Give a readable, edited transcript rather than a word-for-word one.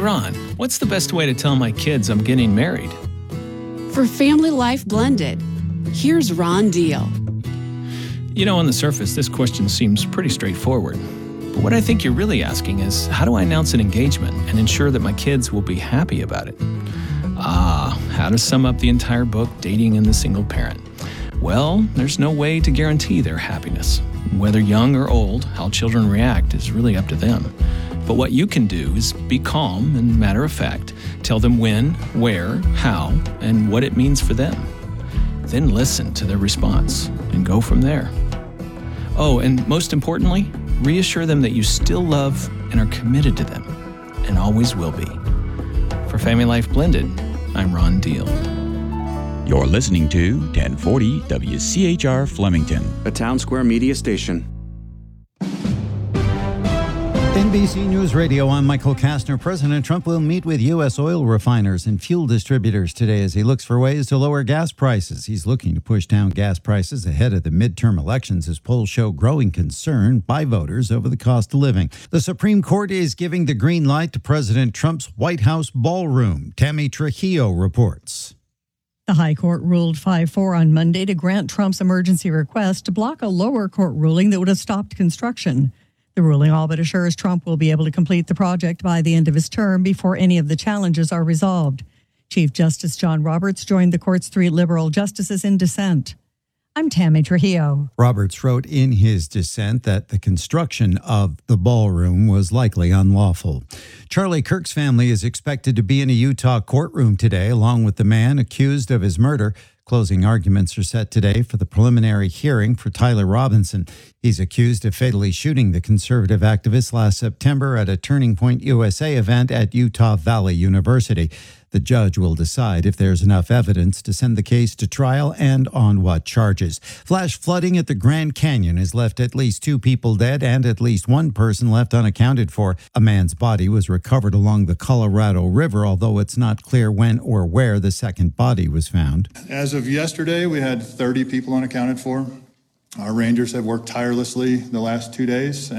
Ron, what's the best way to tell my kids I'm getting married? For Family Life Blended, here's Ron Deal. You know, on the surface, this question seems pretty straightforward. But what I think you're really asking is, how do I announce an engagement and ensure that my kids will be happy about it? How to sum up the entire book, Dating and the Single Parent. Well, there's no way to guarantee their happiness. Whether young or old, how children react is really up to them. But what you can do is be calm and matter of fact. Tell them when, where, how, and what it means for them. Then listen to their response and go from there. Oh, and most importantly, reassure them that you still love and are committed to them, and always will be. For Family Life Blended, I'm Ron Deal. You're listening to 1040 WCHR Flemington, a Town Square media station. NBC News Radio, I'm Michael Kastner. President Trump will meet with U.S. oil refiners and fuel distributors today as he looks for ways to lower gas prices. He's looking to push down gas prices ahead of the midterm elections as polls show growing concern by voters over the cost of living. The Supreme Court is giving the green light to President Trump's White House ballroom. Tammy Trujillo reports. The High Court ruled 5-4 on Monday to grant Trump's emergency request to block a lower court ruling that would have stopped construction. The ruling all but assures Trump will be able to complete the project by the end of his term before any of the challenges are resolved. Chief Justice John Roberts joined the court's 3 liberal justices in dissent. I'm Tammy Trujillo. Roberts wrote in his dissent that the construction of the ballroom was likely unlawful. Charlie Kirk's family is expected to be in a Utah courtroom today, along with the man accused of his murder. Closing arguments are set today for the preliminary hearing for Tyler Robinson. He's accused of fatally shooting the conservative activist last September at a Turning Point USA event at Utah Valley University. The judge will decide if there's enough evidence to send the case to trial and on what charges. Flash flooding at the Grand Canyon has left at least 2 people dead and at least 1 person left unaccounted for. A man's body was recovered along the Colorado River, although it's not clear when or where the second body was found. As of yesterday, we had 30 people unaccounted for. Our rangers have worked tirelessly the last 2 days.